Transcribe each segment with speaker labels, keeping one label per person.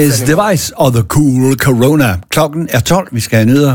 Speaker 1: Is Device og The Cool Corona. Klokken er 12. Vi skal have nyheder.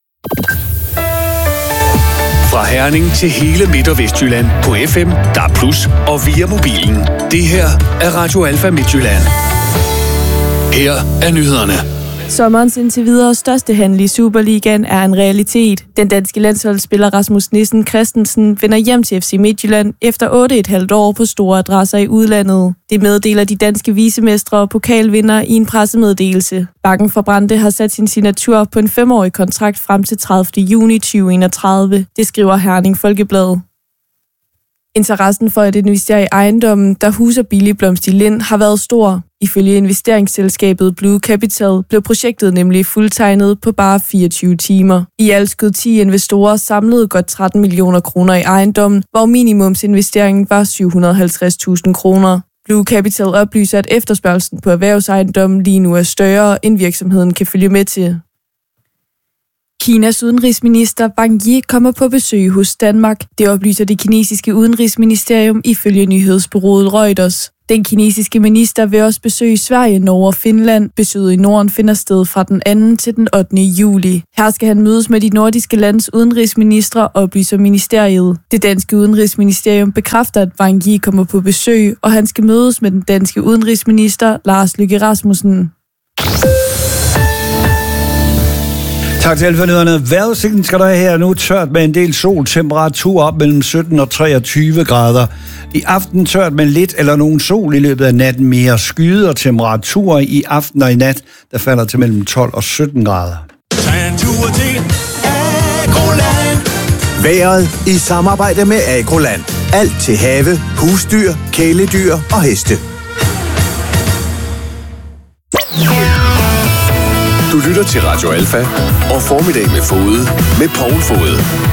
Speaker 2: Fra Herning til hele Midt- og Vestjylland på FM, DAB+, og via mobilen. Det her er Radio Alfa Midtjylland. Her er nyhederne.
Speaker 3: Sommerens indtil videre største handel i Superligaen er en realitet. Den danske landsholdsspiller Rasmus Nissen Christensen vender hjem til FC Midtjylland efter 8,5 år på store adresser i udlandet. Det meddeler de danske vicemestre og pokalvinder i en pressemeddelelse. Bakken for Brande har sat sin signatur på en 5-årig kontrakt frem til 30. juni 2031. Det skriver Herning Folkeblad. Interessen for at investere i ejendommen, der huser billig blomst i Lind, har været stor. Ifølge investeringsselskabet Blue Capital blev projektet nemlig fuldtegnet på bare 24 timer. I alt skød 10 investorer samlede godt 13 millioner kroner i ejendommen, hvor minimumsinvesteringen var 750.000 kroner. Blue Capital oplyser, at efterspørgslen på erhvervsejendommen lige nu er større, end virksomheden kan følge med til. Kinas udenrigsminister Wang Yi kommer på besøg hos Danmark. Det oplyser det kinesiske udenrigsministerium ifølge nyhedsbureauet Reuters. Den kinesiske minister vil også besøge Sverige, Norge og Finland. Besøget i Norden finder sted fra den 2. til den 8. juli. Her skal han mødes med de nordiske landes udenrigsministre, oplyser ministeriet. Det danske udenrigsministerium bekræfter, at Wang Yi kommer på besøg, og han skal mødes med den danske udenrigsminister Lars Løkke Rasmussen.
Speaker 1: Tak til Alfa-nyhederne. Vejrudsigten skal der her nu tørt med en del sol, temperatur op mellem 17 og 23 grader. I aften tørt med lidt eller nogen sol, i løbet af natten mere skyde, og temperaturer i aften og i nat, der falder til mellem 12 og 17 grader.
Speaker 4: Vejret i samarbejde med Agroland. Alt til have, husdyr, kæledyr og heste.
Speaker 2: Du lytter til Radio Alfa og Formiddag med Fode med Poul Fode.